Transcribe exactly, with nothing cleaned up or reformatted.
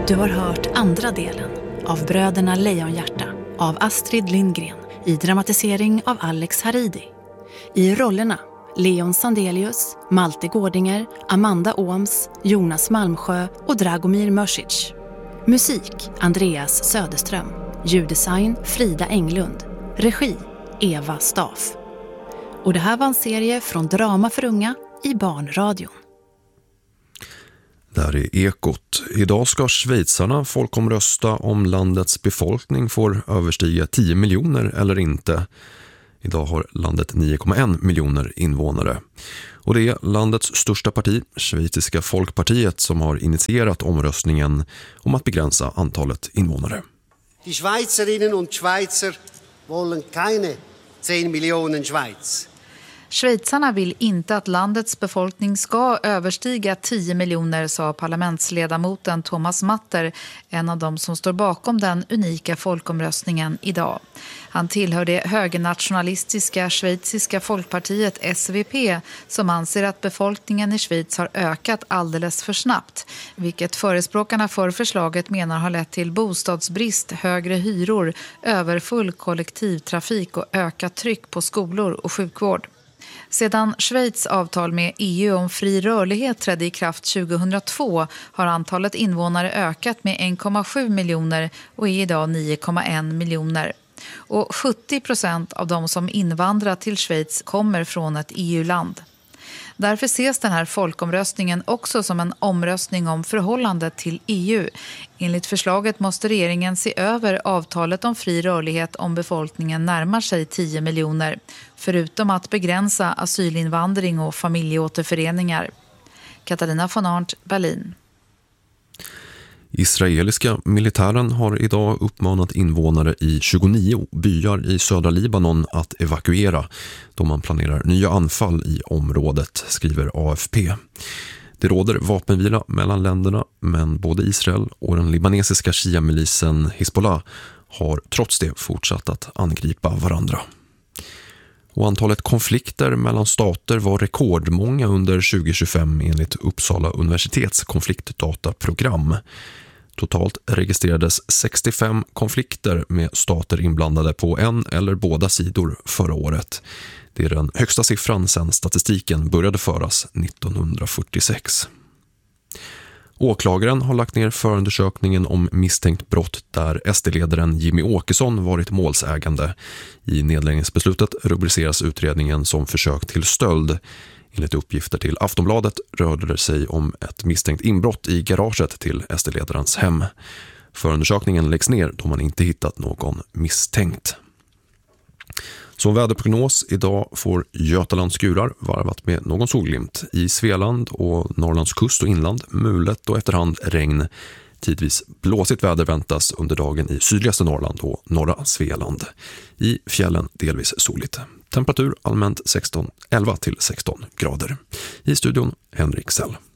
Du har hört andra delen av Bröderna Lejonhjärta av Astrid Lindgren i dramatisering av Alex Haridi. I rollerna Leon Sandelius, Malte Gårdinger, Amanda Ooms, Jonas Malmsjö och Dragomir Mrsic. Musik Andreas Söderström. Ljuddesign Frida Englund. Regi Eva Staff. Och det här var en serie från Drama för unga i Barnradion. Där är Ekot. Idag ska schweizarna folkomrösta om landets befolkning får överstiga tio miljoner eller inte. Idag har landet nio komma en miljoner invånare. Och det är landets största parti, Schweiziska Folkpartiet, som har initierat omröstningen om att begränsa antalet invånare. Die Schweizerinnen und Schweizer wollen keine zehn Millionen Schweiz. Schweizarna vill inte att landets befolkning ska överstiga tio miljoner, sa parlamentsledamoten Thomas Matter, en av dem som står bakom den unika folkomröstningen idag. Han tillhör det högernationalistiska schweiziska folkpartiet S V P som anser att befolkningen i Schweiz har ökat alldeles för snabbt, vilket förespråkarna för förslaget menar har lett till bostadsbrist, högre hyror, överfull kollektivtrafik och ökat tryck på skolor och sjukvård. Sedan Schweiz avtal med E U om fri rörlighet trädde i kraft tjugohundratvå har antalet invånare ökat med en komma sju miljoner och är idag nio komma en miljoner. Och sjuttio procent av de som invandrar till Schweiz kommer från ett E U-land. Därför ses den här folkomröstningen också som en omröstning om förhållandet till E U. Enligt förslaget måste regeringen se över avtalet om fri rörlighet om befolkningen närmar sig tio miljoner, förutom att begränsa asylinvandring och familjeåterföreningar. Katarina von Arndt, Berlin. Israeliska militären har idag uppmanat invånare i tjugonio byar i södra Libanon att evakuera då man planerar nya anfall i området, skriver A F P. Det råder vapenvila mellan länderna, men både Israel och den libanesiska shia-milisen Hezbollah har trots det fortsatt att angripa varandra. Och antalet konflikter mellan stater var rekordmånga under tjugo tjugofem enligt Uppsala universitets konfliktdataprogram. Totalt registrerades sextiofem konflikter med stater inblandade på en eller båda sidor förra året. Det är den högsta siffran sedan statistiken började föras nittonhundrafyrtiosex. Åklagaren har lagt ner förundersökningen om misstänkt brott där S D-ledaren Jimmy Åkesson varit målsägande. I nedläggningsbeslutet rubriceras utredningen som försök till stöld. Enligt uppgifter till Aftonbladet rörde det sig om ett misstänkt inbrott i garaget till S D-ledarens hem. Förundersökningen läggs ner då man inte hittat någon misstänkt. Som väderprognos idag får Götaland skurar varvat med någon solglimt. I Svealand och Norrlands kust och inland mulet och efterhand regn. Tidvis blåsigt väder väntas under dagen i sydligaste Norrland och norra Svealand. I fjällen delvis soligt. Temperatur allmänt sexton, elva till sexton grader. I studion Henrik Sell.